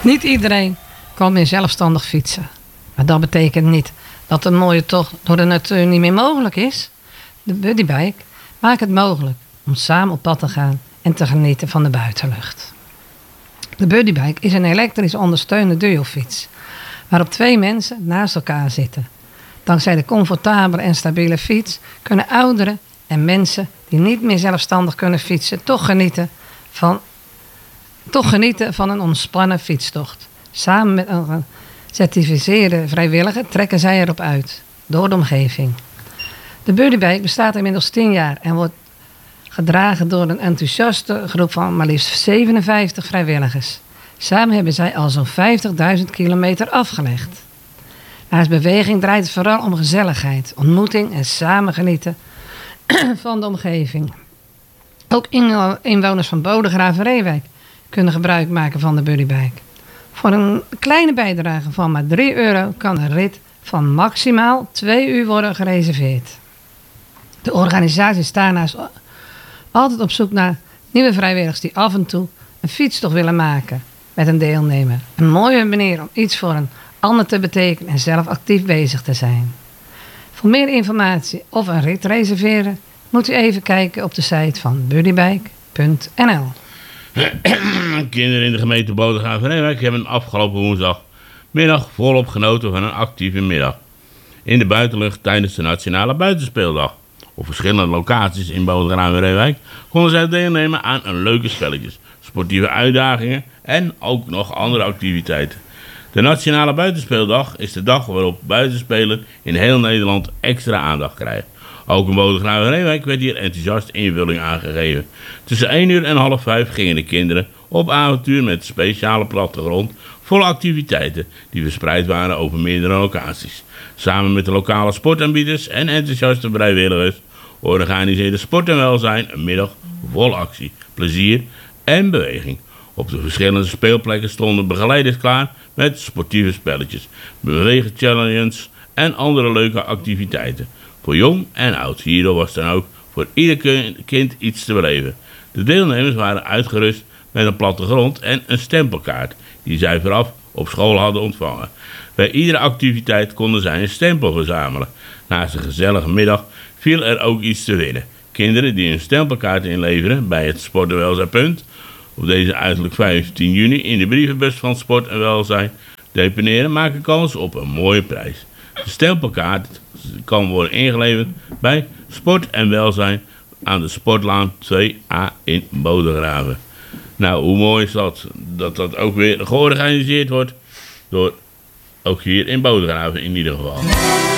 Niet iedereen kan meer zelfstandig fietsen. Maar dat betekent niet dat een mooie tocht door de natuur niet meer mogelijk is. De Buddybike maakt het mogelijk om samen op pad te gaan en te genieten van de buitenlucht. De Buddybike is een elektrisch ondersteunende duofiets, waarop 2 mensen naast elkaar zitten. Dankzij de comfortabele en stabiele fiets kunnen ouderen en mensen die niet meer zelfstandig kunnen fietsen toch genieten van een ontspannen fietstocht. Samen met een gecertificeerde vrijwilliger trekken zij erop uit, door de omgeving. De Buddybike bestaat inmiddels 10 jaar en wordt gedragen door een enthousiaste groep van maar liefst 57 vrijwilligers. Samen hebben zij al zo'n 50.000 kilometer afgelegd. Naast beweging draait het vooral om gezelligheid, ontmoeting en samen genieten van de omgeving. Ook inwoners van Bodegraven-Reewijk kunnen gebruik maken van de Buddybike. Voor een kleine bijdrage van maar €3 kan een rit van maximaal 2 uur worden gereserveerd. De organisatie is daarnaast altijd op zoek naar nieuwe vrijwilligers die af en toe een fietstocht willen maken met een deelnemer. Een mooie manier om iets voor een ander te betekenen en zelf actief bezig te zijn. Voor meer informatie of een rit reserveren moet u even kijken op de site van buddybike.nl. Kinderen in de gemeente Bodegraven-Reewijk hebben afgelopen woensdagmiddag volop genoten van een actieve middag in de buitenlucht tijdens de Nationale Buitenspeeldag. Op verschillende locaties in Bodegraven-Reewijk konden zij deelnemen aan een leuke spelletjes, sportieve uitdagingen en ook nog andere activiteiten. De Nationale Buitenspeeldag is de dag waarop buitenspelen in heel Nederland extra aandacht krijgt. Ook in Bodegraven-Reewijk werd hier enthousiast invulling aangegeven. Tussen 1 uur en half 5 gingen de kinderen op avontuur met speciale plattegrond vol activiteiten die verspreid waren over meerdere locaties. Samen met de lokale sportaanbieders en enthousiaste vrijwilligers organiseerde Sport en Welzijn een middag vol actie, plezier en beweging. Op de verschillende speelplekken stonden begeleiders klaar met sportieve spelletjes, bewegingchallenges en andere leuke activiteiten. Voor jong en oud. Hierdoor was dan ook voor ieder kind iets te beleven. De deelnemers waren uitgerust met een plattegrond en een stempelkaart die zij vooraf op school hadden ontvangen. Bij iedere activiteit konden zij een stempel verzamelen. Naast een gezellige middag viel er ook iets te winnen. Kinderen die een stempelkaart inleveren bij het Sport en Welzijn Punt op deze uiterlijk 15 juni in de brievenbus van Sport en Welzijn deponeren maken kans op een mooie prijs. De stempelkaart kan worden ingeleverd bij Sport en Welzijn aan de Sportlaan 2A in Bodegraven. Nou, hoe mooi is dat dat ook weer georganiseerd wordt door ook hier in Bodegraven in ieder geval.